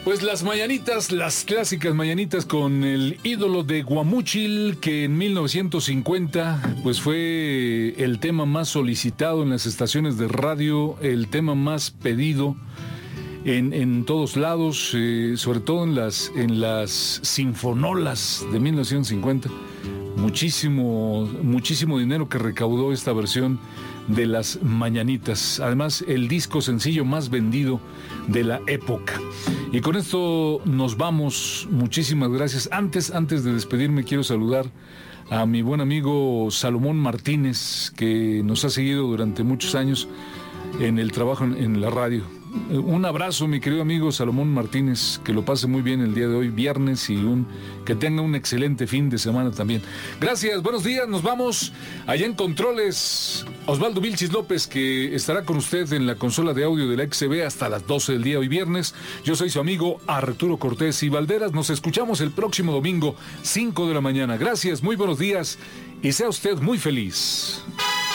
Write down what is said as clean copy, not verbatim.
Pues las mañanitas, las clásicas mañanitas con el ídolo de Guamúchil, que en 1950 pues fue el tema más solicitado en las estaciones de radio, el tema más pedido en todos lados, sobre todo en las sinfonolas de 1950. Muchísimo dinero que recaudó esta versión de las mañanitas. Además, el disco sencillo más vendido de la época. Y con esto nos vamos. Muchísimas gracias. Antes de despedirme, quiero saludar a mi buen amigo Salomón Martínez, que nos ha seguido durante muchos años en el trabajo en la radio. Un abrazo, mi querido amigo Salomón Martínez, que lo pase muy bien el día de hoy, viernes, y que tenga un excelente fin de semana también. Gracias, buenos días, nos vamos. Allá en Controles, Osvaldo Vilchis López, que estará con usted en la consola de audio de la XB hasta las 12 del día hoy viernes. Yo soy su amigo Arturo Cortés y Valderas. Nos escuchamos el próximo domingo, 5 de la mañana. Gracias, muy buenos días y sea usted muy feliz.